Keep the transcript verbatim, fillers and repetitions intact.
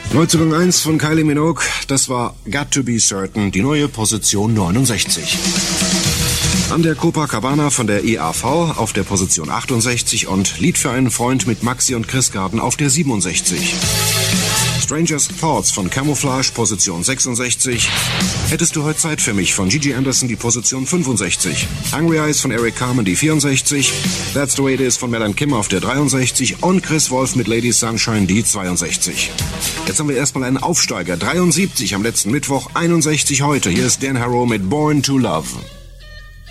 Neuzugang eins von Kylie Minogue, das war Got to Be Certain, die neue Position neunundsechzig. An der Copacabana von der E A V auf der Position achtundsechzig und Lied für einen Freund mit Maxi und Chris Garden auf der siebenundsechzig. Strangers Thoughts von Camouflage, Position sechsundsechzig. Hättest du heute Zeit für mich von Gigi Anderson, die Position fünfundsechzig. Hungry Eyes von Eric Carmen, die vierundsechzig. That's the Way It Is von Mel and Kim auf der dreiundsechzig. Und Chris Wolf mit Lady Sunshine, die zweiundsechzig. Jetzt haben wir erstmal einen Aufsteiger. dreiundsiebzig am letzten Mittwoch, einundsechzig heute. Hier ist Dan Harrow mit Born to Love.